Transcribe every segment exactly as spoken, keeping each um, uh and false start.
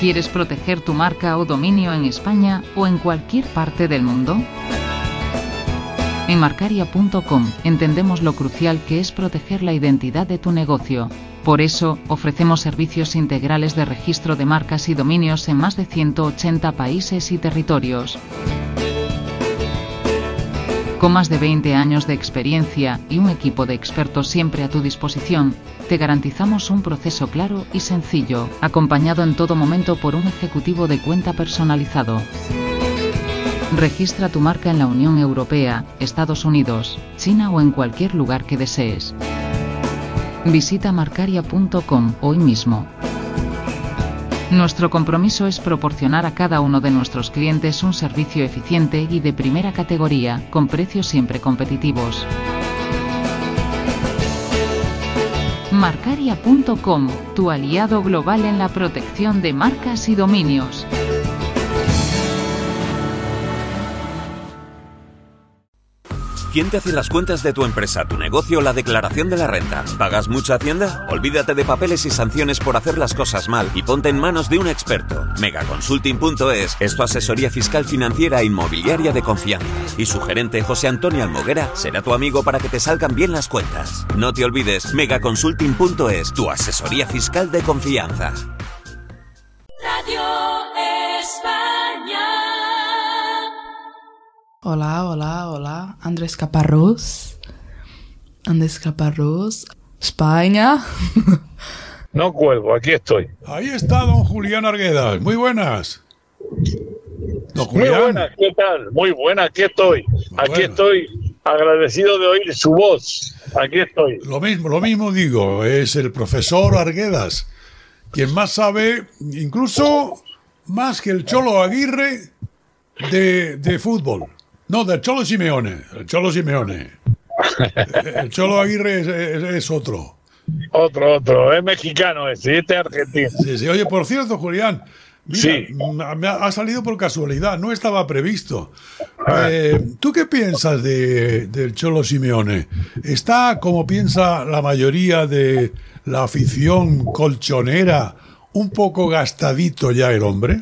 ¿Quieres proteger tu marca o dominio en España o en cualquier parte del mundo? En Marcaria punto com entendemos lo crucial que es proteger la identidad de tu negocio. Por eso, ofrecemos servicios integrales de registro de marcas y dominios en más de ciento ochenta países y territorios. Con más de veinte años de experiencia y un equipo de expertos siempre a tu disposición, te garantizamos un proceso claro y sencillo, acompañado en todo momento por un ejecutivo de cuenta personalizado. Registra tu marca en la Unión Europea, Estados Unidos, China o en cualquier lugar que desees. Visita Marcaria punto com hoy mismo. Nuestro compromiso es proporcionar a cada uno de nuestros clientes un servicio eficiente y de primera categoría, con precios siempre competitivos. Marcaria punto com, tu aliado global en la protección de marcas y dominios. ¿Quién te hace las cuentas de tu empresa, tu negocio o la declaración de la renta? ¿Pagas mucha Hacienda? Olvídate de papeles y sanciones por hacer las cosas mal y ponte en manos de un experto. Megaconsulting punto es es tu asesoría fiscal, financiera e inmobiliaria de confianza. Y su gerente, José Antonio Almoguera, será tu amigo para que te salgan bien las cuentas. No te olvides, Megaconsulting punto es, tu asesoría fiscal de confianza. Radio España. Hola, hola, hola. Andrés Caparrós. Andrés Caparrós. España. No cuelgo, aquí estoy. Ahí está don Julián Arguedas. Muy buenas. Don Julián. Muy buenas, ¿qué tal? Muy buenas, aquí estoy. Aquí Bueno. estoy agradecido de oír su voz. Aquí estoy. Lo mismo, lo mismo digo. Es el profesor Arguedas quien más sabe, incluso más que el Cholo Aguirre de, de fútbol. No, del Cholo Simeone. El Cholo Simeone. El Cholo Aguirre es, es, es otro. Otro, otro. Es mexicano ese, este es argentino. Sí, sí. Oye, por cierto, Julián, mira, Sí. me ha, ha salido por casualidad, no estaba previsto. Eh, ¿Tú qué piensas de, del Cholo Simeone? ¿Está, como piensa la mayoría de la afición colchonera, un poco gastadito ya el hombre?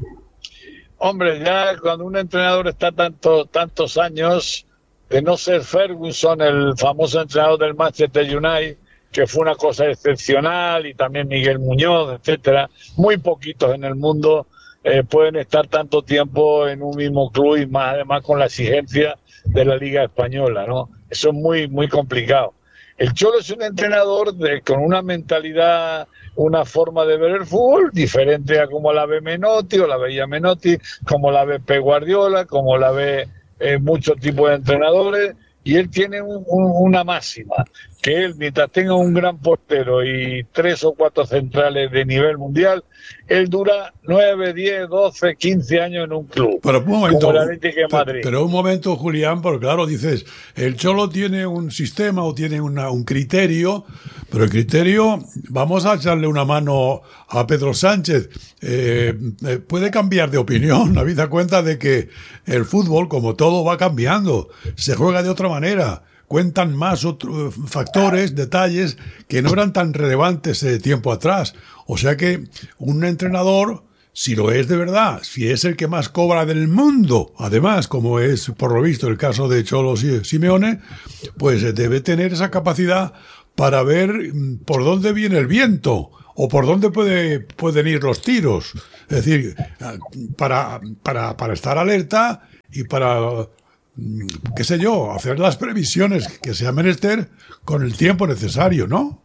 Hombre, ya cuando un entrenador está tanto, tantos años, de no ser Ferguson, el famoso entrenador del Manchester United, que fue una cosa excepcional, y también Miguel Muñoz, etcétera, muy poquitos en el mundo eh, pueden estar tanto tiempo en un mismo club, y más además con la exigencia de la Liga Española, ¿no? Eso es muy, muy complicado. El Cholo es un entrenador de, con una mentalidad, una forma de ver el fútbol diferente a como la ve Menotti o la veía Menotti, como la ve Pep Guardiola, como la ve eh, muchos tipos de entrenadores, y él tiene un, un, una máxima, que él, mientras tenga un gran portero y tres o cuatro centrales de nivel mundial, él dura nueve, diez, doce, quince años en un club. Pero un momento, como el Atlético de Madrid. pero un momento, Julián, porque claro, dices, el Cholo tiene un sistema o tiene una, un criterio, pero el criterio, vamos a echarle una mano a Pedro Sánchez, eh, eh, puede cambiar de opinión, habida cuenta de que el fútbol, como todo, va cambiando, se juega de otra manera. Cuentan más otros factores, detalles que no eran tan relevantes de tiempo atrás. O sea que un entrenador, si lo es de verdad, si es el que más cobra del mundo, además, como es por lo visto el caso de Cholo Simeone, pues debe tener esa capacidad para ver por dónde viene el viento o por dónde puede, pueden ir los tiros. Es decir, para, para, para estar alerta y para, qué sé yo, hacer las previsiones que sea menester con el tiempo necesario, ¿no?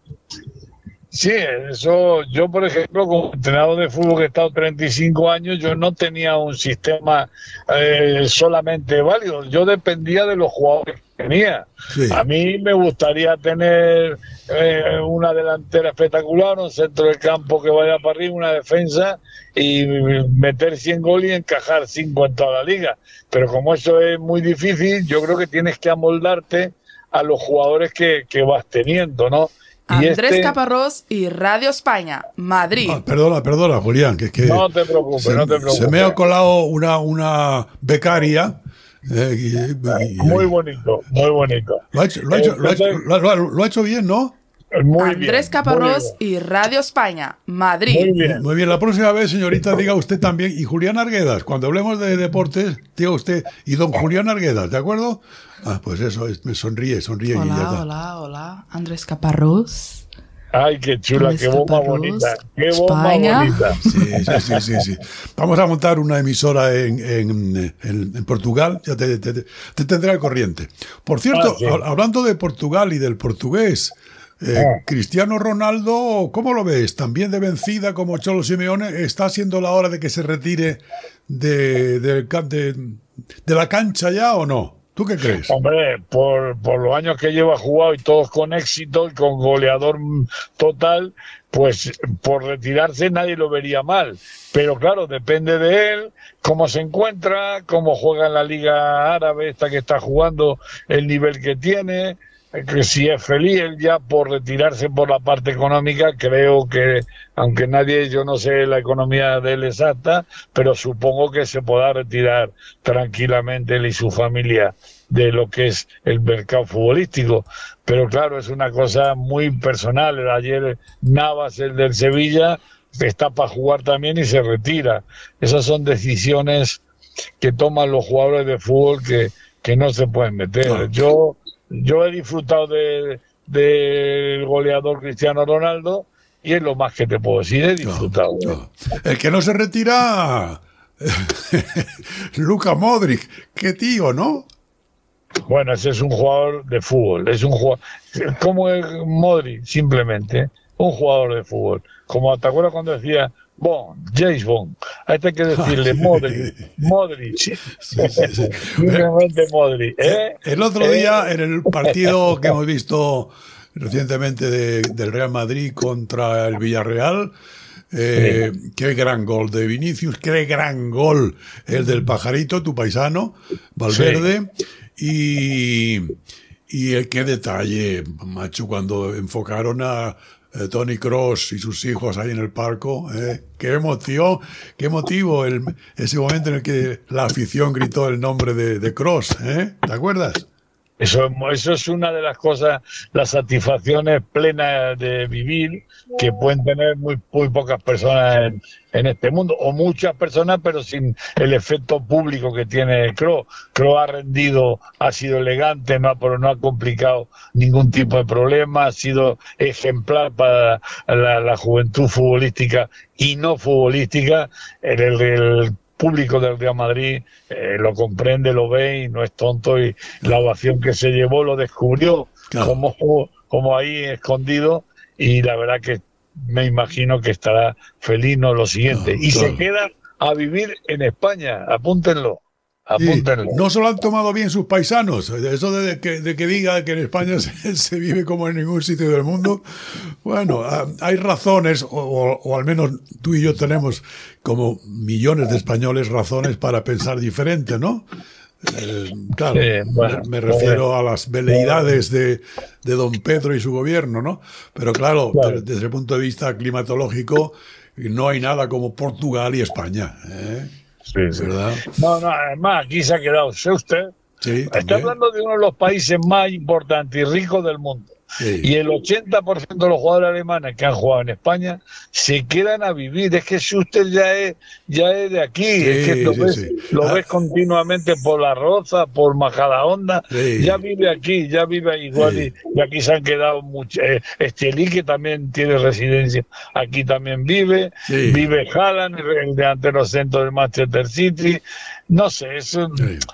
Sí, eso, yo por ejemplo, como entrenador de fútbol que he estado treinta y cinco años, yo no tenía un sistema eh, solamente válido, yo dependía de los jugadores que tenía. Sí. A mí me gustaría tener eh, una delantera espectacular, un centro de campo que vaya para arriba, una defensa, y meter cien goles y encajar cinco en toda la liga. Pero como eso es muy difícil, yo creo que tienes que amoldarte a los jugadores que, que vas teniendo, ¿no? Y Andrés este... Caparrós y Radio España, Madrid. Ah, perdona, perdona, Julián, que es que No te preocupes, se, no te preocupes. se me ha colado una, una becaria. Eh, y- y- Muy bonito, muy bonito. Lo ha hecho, lo ha hecho, lo ha hecho- Entonces, lo ha- lo ha- lo ha hecho bien, ¿no? Muy Andrés bien, Caparrós muy y Radio España, Madrid. Muy bien. Muy bien, la próxima vez, señorita, diga usted también, y Julián Arguedas, cuando hablemos de deportes, diga usted, y don Julián Arguedas, ¿de acuerdo? Ah, pues eso, es, me sonríe, sonríe y ya Hola, está. hola, hola. Andrés Caparrós. Ay, qué chula, Andrés qué bomba Caparrós, bonita. Qué bomba España. bonita. Sí, sí, sí, sí, sí. Vamos a montar una emisora en, en, en, en Portugal, ya te, te, te tendré al corriente. Por cierto, Ah, sí. hab- hablando de Portugal y del portugués, eh, Ah. Cristiano Ronaldo, ¿cómo lo ves? ¿También de vencida como Cholo Simeone? ¿Está siendo la hora de que se retire de, de, de, de la cancha ya o no? ¿Tú qué crees? Hombre, por, por los años que lleva jugado y todos con éxito y con goleador mm, total, pues por retirarse nadie lo vería mal. Pero claro, depende de él, cómo se encuentra, cómo juega en la Liga Árabe, esta que está jugando, el nivel que tiene, que si es feliz, él ya por retirarse por la parte económica, creo que, aunque nadie, yo no sé la economía de él exacta, pero supongo que se podrá retirar tranquilamente él y su familia de lo que es el mercado futbolístico. Pero claro, es una cosa muy personal. Ayer Navas, el del Sevilla, está para jugar también y se retira. Esas son decisiones que toman los jugadores de fútbol que, que no se pueden meter. Claro. Yo Yo he disfrutado del de, de goleador Cristiano Ronaldo y es lo más que te puedo decir, he disfrutado. No, no. El que no se retira, Luka Modric, qué tío, ¿no? Bueno, ese es un jugador de fútbol, es un jugador, como el Modric, simplemente, un jugador de fútbol. Como te acuerdas cuando decía Bond, James Bond, a este hay que decirle Modric, Modric, Sí, sí, sí. simplemente Modric. ¿eh? El otro ¿Eh? día, en el partido que hemos visto recientemente de- del Real Madrid contra el Villarreal, eh, qué gran gol de Vinicius, qué gran gol el del Pajarito, tu paisano, Valverde, y, y el qué detalle, macho, cuando enfocaron a eh, Toni Kroos y sus hijos ahí en el parco, eh, qué emoción, qué motivo el, ese momento en el que la afición gritó el nombre de, de Kroos, ¿eh? ¿Te acuerdas? Eso, eso es una de las cosas, las satisfacciones plenas de vivir que pueden tener muy, muy pocas personas en, en este mundo, o muchas personas, pero sin el efecto público que tiene Kroos. Kroos ha rendido, ha sido elegante, no ha, pero no ha complicado ningún tipo de problema, ha sido ejemplar para la, la juventud futbolística y no futbolística. El, el, el público del Real Madrid eh, lo comprende, lo ve y no es tonto, y la ovación que se llevó lo descubrió Claro. como, como ahí escondido, y la verdad que me imagino que estará feliz, no lo siguiente, Claro, y claro. se queda a vivir en España, apúntenlo, Sí, apúntenlo. no se lo han tomado bien sus paisanos. Eso de que, de que diga que en España se, se vive como en ningún sitio del mundo. Bueno, ah, hay razones, o, o- o al menos tú y yo tenemos, como millones de españoles, razones para pensar diferente, ¿no? Eh, claro, Sí, bueno, me, me refiero a las veleidades de, de don Pedro y su gobierno, ¿no? Pero claro, Claro. de- desde el punto de vista climatológico, no hay nada como Portugal y España, ¿eh? Sí, sí. ¿Verdad? No, no, además aquí se ha quedado, ¿sé usted? Sí, Está también. hablando de uno de los países más importantes y ricos del mundo. Sí. Y el ochenta por ciento de los jugadores alemanes que han jugado en España se quedan a vivir. Es que Schuster ya es, ya es de aquí. Es que lo, sí, ves, sí. lo Ah. ves continuamente por La Roza, por Majadahonda. Sí. Ya vive aquí, ya vive igual. Sí. Y, y aquí se han quedado muchos. Eh, Estelí, que también tiene residencia, aquí también vive. Sí. Vive Haaland, el delantero centro del Manchester City. No sé, es un- Sí.